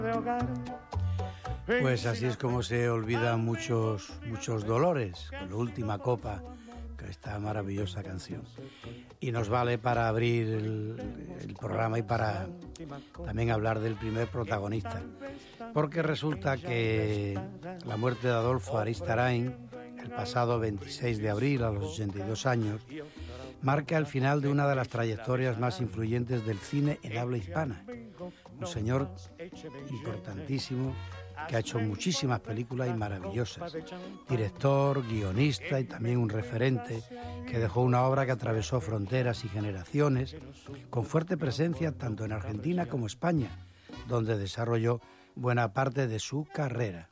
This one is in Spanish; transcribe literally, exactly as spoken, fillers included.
Pues así es como se olvidan muchos, muchos dolores con la última copa, con esta maravillosa canción. Y nos vale para abrir el, el programa y para también hablar del primer protagonista. Porque resulta que la muerte de Adolfo Aristarain, el pasado veintiséis de abril, a los ochenta y dos años, marca el final de una de las trayectorias más influyentes del cine en habla hispana. Un señor importantísimo que ha hecho muchísimas películas y maravillosas. Director, guionista y también un referente que dejó una obra que atravesó fronteras y generaciones, con fuerte presencia tanto en Argentina como España, donde desarrolló buena parte de su carrera.